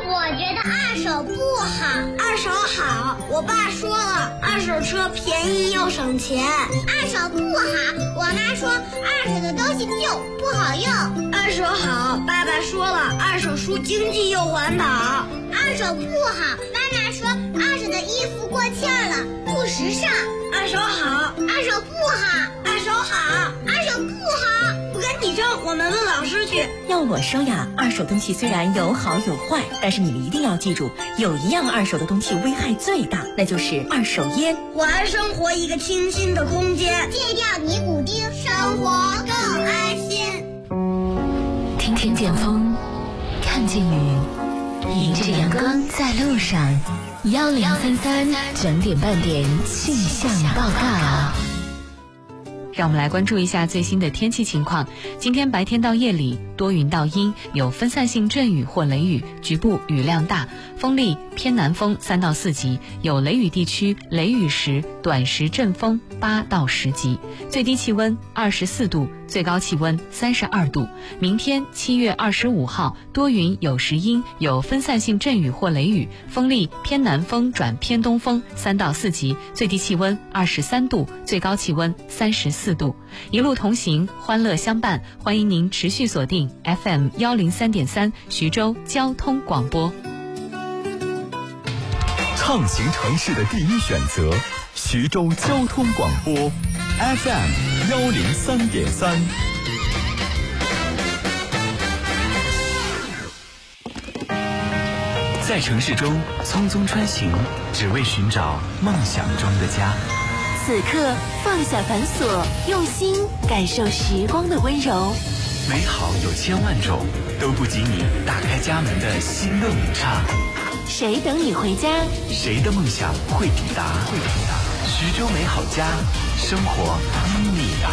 我觉得二手不好。 二手好，我爸说了，二手车便宜又省钱。 二手不好，我妈说二手的东西旧不好用。 二手好，爸爸说了，二手书经济又环保。 二手不好，妈妈说二手的衣服过气了，不时尚。 二手好， 二手不好， 二手好， 二手不好。 不跟你争，我们问老师去。 要我说呀，二手东西虽然有好有坏，但是你们一定要记住，有一样二手的东西危害最大，那就是二手烟。 还生活一个清新的空间， 戒掉尼古丁，生活更安心。 听听见风，看见雨，迎着阳光在路上。1033整点半点气象报告。 让我们来关注一下最新的天气情况。今天白天到夜里多云到阴，有分散性阵雨或雷雨，局部雨量大，风力偏南风3到4级，有雷雨地区雷雨时短时阵风8到10级。最低气温24度，最高气温32度。明天7月25号多云有时阴，有分散性阵雨或雷雨，风力偏南风转偏东风3到4级，最低气温23度，最高气温34度。一路同行，欢乐相伴，欢迎您持续锁定 FM 103.3徐州交通广播。 畅行城市的第一选择，徐州交通广播 FM 103.3。在城市中匆匆穿行，只为寻找梦想中的家。 此刻放下繁琐，用心感受时光的温柔。 美好有千万种，都不及你打开家门的心动一刹。 谁等你回家？ 谁的梦想会抵达？徐州美好家，生活因你而